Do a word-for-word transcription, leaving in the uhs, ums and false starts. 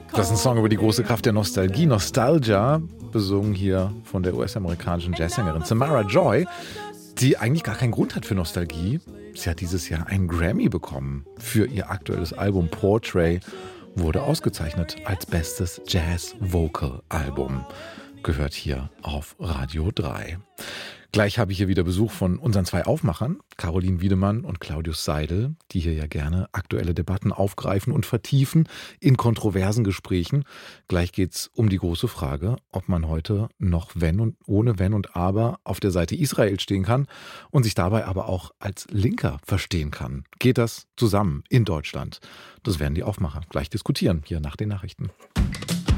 Das ist ein Song über die große Kraft der Nostalgie. Nostalgia, besungen hier von der U S-amerikanischen Jazzsängerin Samara Joy, die eigentlich gar keinen Grund hat für Nostalgie. Sie hat dieses Jahr einen Grammy bekommen für ihr aktuelles Album Portrait, wurde ausgezeichnet als bestes Jazz-Vocal-Album. Gehört hier auf Radio drei. Gleich habe ich hier wieder Besuch von unseren zwei Aufmachern, Caroline Wiedemann und Claudius Seidel, die hier ja gerne aktuelle Debatten aufgreifen und vertiefen in kontroversen Gesprächen. Gleich geht es um die große Frage, ob man heute noch wenn und ohne Wenn und Aber auf der Seite Israel stehen kann und sich dabei aber auch als Linker verstehen kann. Geht das zusammen in Deutschland? Das werden die Aufmacher gleich diskutieren, hier nach den Nachrichten.